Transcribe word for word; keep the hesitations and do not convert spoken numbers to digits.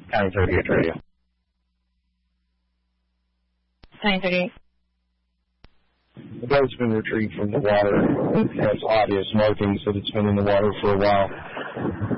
County thirty-eight radio. County thirty-eight. The boat's been retrieved from the water. It has obvious markings that it's been in the water for a while.